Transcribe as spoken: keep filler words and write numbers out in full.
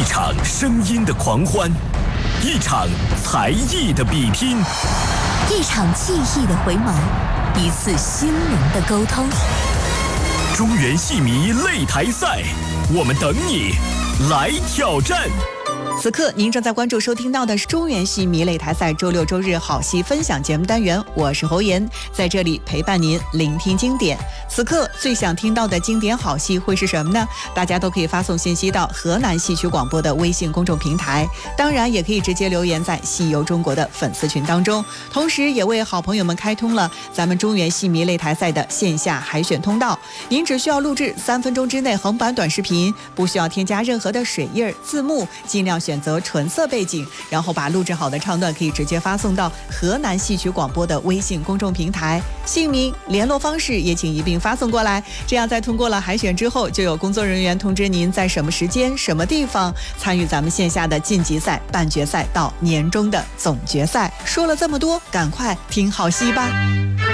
一场声音的狂欢，一场才艺的比拼， 一场记忆的回眸，一次心灵的沟通。 中原戏迷擂台赛，我们等你来挑战。 此刻您正在关注收听到的是中原戏迷擂台赛周六周日好戏分享节目单元，我是侯妍，在这里陪伴您聆听经典。此刻最想听到的经典好戏会是什么呢？大家都可以发送信息到河南戏曲广播的微信公众平台，当然也可以直接留言在戏游中国的粉丝群当中，同时也为好朋友们开通了咱们中原戏迷擂台赛的线下海选通道。您只需要录制三分钟之内横版短视频，不需要添加任何的水印字幕，尽量选择纯色背景，然后把录制好的唱段可以直接发送到河南戏曲广播的微信公众平台，姓名联络方式也请一并发送过来，这样在通过了海选之后，就有工作人员通知您在什么时间什么地方参与咱们线下的晋级赛、半决赛到年终的总决赛。说了这么多，赶快听好戏吧。